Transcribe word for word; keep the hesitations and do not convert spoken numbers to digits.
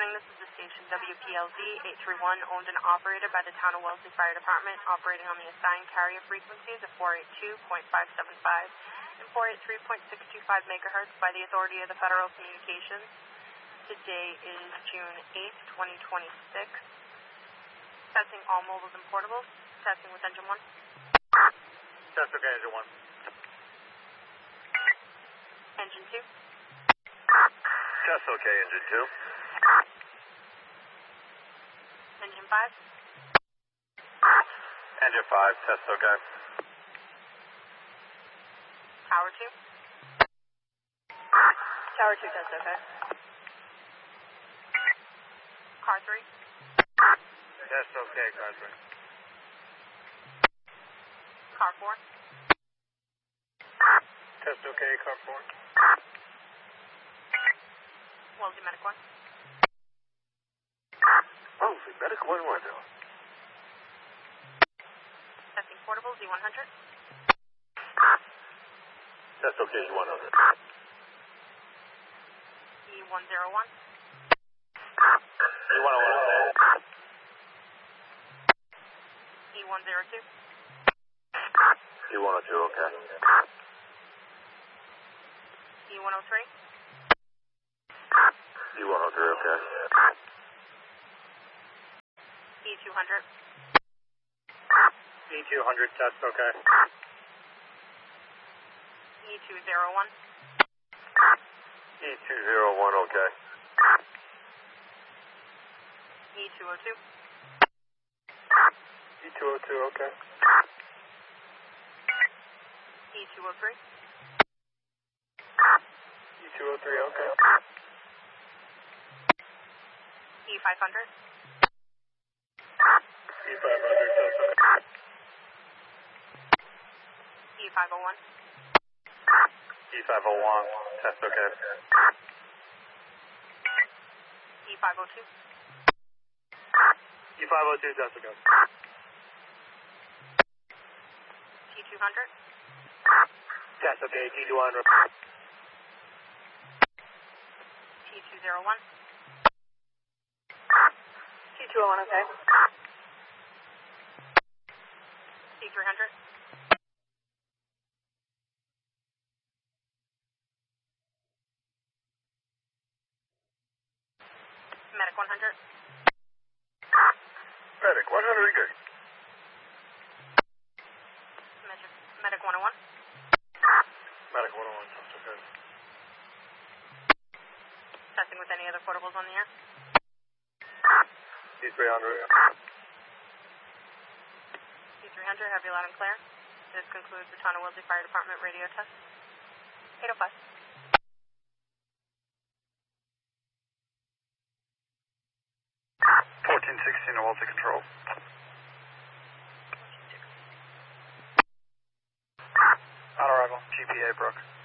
morning. This is the station W P L Z eight three one, owned and operated by the Town of Wellesley Fire Department, operating on the assigned carrier frequencies of four eighty-two point five seven five and four eighty-three point six two five megahertz by the authority of the Federal Communications. Today is June eighth, twenty twenty-six. Testing all mobiles and portables. Testing with engine one. Test okay, engine one. Engine two. Test okay, engine two. Engine five. Engine five, test okay. Tower two. Tower two, test okay. Car three. Test okay, car three. Car four. Test okay, car four. Wellesley Medic one. Wellesley Medic one one zero. Testing portable Z one hundred. Test okay, Z one hundred. E one zero one. Z one oh one okay. E one zero two. Z one oh two okay. E one oh three. Z one oh three okay. E two hundred. E two hundred, test okay. E two zero one. E two zero one okay. E two oh two. E two oh two okay. E two oh three. E two oh three okay. E five hundred. E five hundred, test okay. E five oh one. E five oh one, test okay. E five oh two. E five oh two, test okay. T two hundred. Test okay, T two hundred. T two zero one. T two oh one, okay. T three hundred. Medic one hundred. Medic one hundred good. Medic, Medic one oh one. Medic one oh one, test okay. Testing with any other portables on the air. T three hundred. T three hundred, have you loud and clear. This concludes the Town of Wellesley Fire Department radio test. eight oh five. fourteen sixteen to Wellesley Control. On arrival, G P A Brooke.